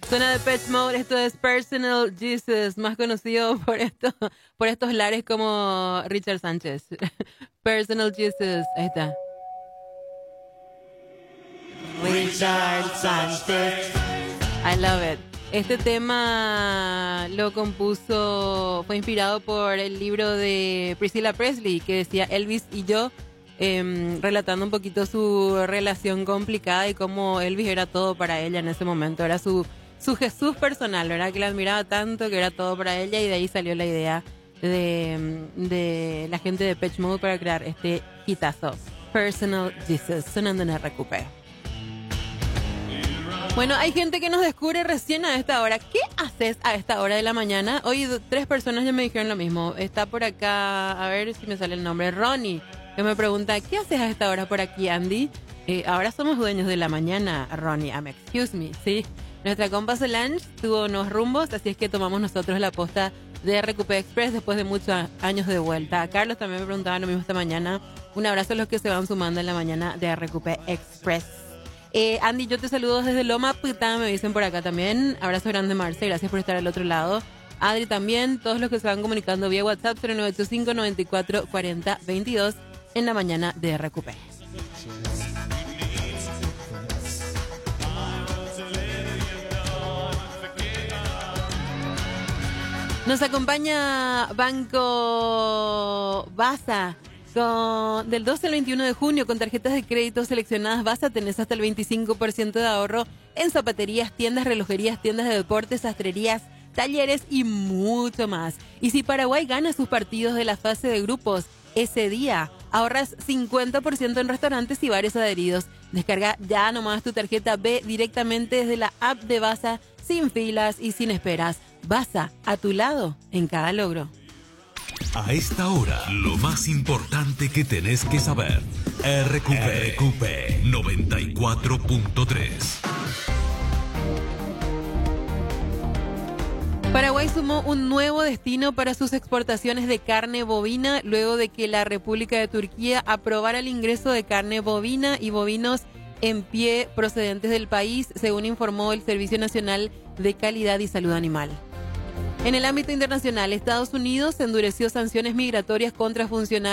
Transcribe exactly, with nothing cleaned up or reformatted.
Zona de Depeche Mode, esto es Personal Jesus, más conocido por, esto, por estos lares como Richard Sánchez. Personal Jesus, ahí está. Richard Sánchez. I love it. Este tema lo compuso, fue inspirado por el libro de Priscilla Presley que decía Elvis y yo, eh, relatando un poquito su relación complicada y cómo Elvis era todo para ella en ese momento. Era su, su Jesús personal, ¿verdad? Que la admiraba tanto, que era todo para ella, y de ahí salió la idea de, de la gente de Depeche Mode para crear este hitazo. Personal Jesus, sonando en R Q P. Bueno, hay gente que nos descubre recién a esta hora. ¿Qué haces a esta hora de la mañana? Hoy tres personas ya me dijeron lo mismo. Está por acá, a ver si me sale el nombre, Ronnie, que me pregunta, ¿qué haces a esta hora por aquí, Andy? Eh, ahora somos dueños de la mañana, Ronnie, um, excuse me, ¿sí? Nuestra compa Solange tuvo unos rumbos, así es que tomamos nosotros la posta de R Q P Express después de muchos años de vuelta. Carlos también me preguntaba lo mismo esta mañana. Un abrazo a los que se van sumando en la mañana de R Q P Express. Eh, Andy, yo te saludo desde Loma Putá, me dicen por acá también. Abrazo grande, Marce, gracias por estar al otro lado. Adri también, todos los que se van comunicando vía WhatsApp cero nueve ocho cinco, noventa y cuatro, cuarenta, veintidós en la mañana de R Q P. Nos acompaña Banco Baza. Con, del doce al veintiuno de junio, con tarjetas de crédito seleccionadas vas a tener hasta el veinticinco por ciento de ahorro en zapaterías, tiendas, relojerías, tiendas de deportes, sastrerías, talleres y mucho más. Y si Paraguay gana sus partidos de la fase de grupos, ese día ahorras cincuenta por ciento en restaurantes y bares adheridos. Descarga ya nomás tu tarjeta B directamente desde la app de Baza, sin filas y sin esperas. Baza, a tu lado en cada logro. A esta hora, lo más importante que tenés que saber. R Q P, R Q P noventa y cuatro punto tres. Paraguay sumó un nuevo destino para sus exportaciones de carne bovina luego de que la República de Turquía aprobara el ingreso de carne bovina y bovinos en pie procedentes del país, según informó el Servicio Nacional de Calidad y Salud Animal. En el ámbito internacional, Estados Unidos endureció sanciones migratorias contra funcionarios